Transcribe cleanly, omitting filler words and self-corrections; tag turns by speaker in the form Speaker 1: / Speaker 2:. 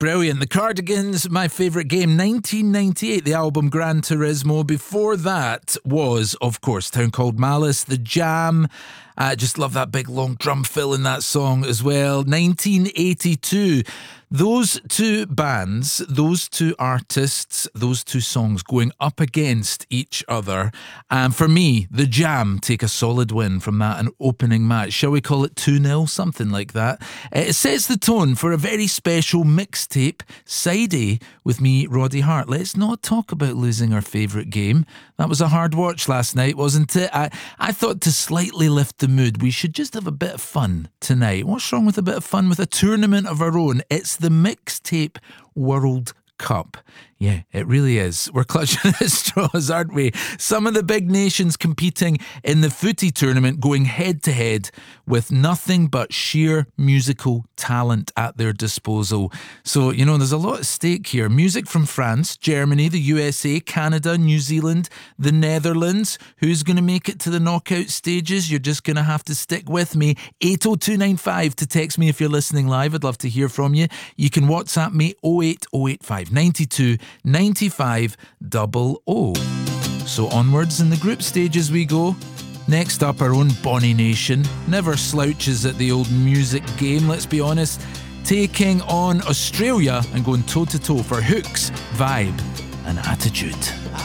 Speaker 1: brilliant. The Cardigans, my favourite game, 1998, the album Gran Turismo. Before that was, of course, Town Called Malice, The Jam. I just love that big long drum fill in that song as well. 1982. Those two bands, those two artists, those two songs going up against each other. And for me, The Jam take a solid win from that, an opening match. Shall we call it 2-0? Something like that. It sets the tone for a very special mixtape, Side A, with me, Roddy Hart. Let's not talk about losing our favourite game. That was a hard watch last night, wasn't it? I thought to slightly lift the mood, we should just have a bit of fun tonight. What's wrong with a bit of fun with a tournament of our own? It's the Mixtape World Cup. Yeah, it really is. We're clutching at straws, aren't we? Some of the big nations competing in the footy tournament going head to head with nothing but sheer musical talent at their disposal. So, you know, there's a lot at stake here. Music from France, Germany, the USA, Canada, New Zealand, the Netherlands. Who's going to make it to the knockout stages? You're just going to have to stick with me. 80295 to text me if you're listening live. I'd love to hear from you. You can WhatsApp me 08085 92 95 00. So onwards in the group stages we go. Next up, our own Bonnie Nation. Never slouches at the old music game, let's be honest. Taking on Australia and going toe-to-toe for hooks, vibe and attitude.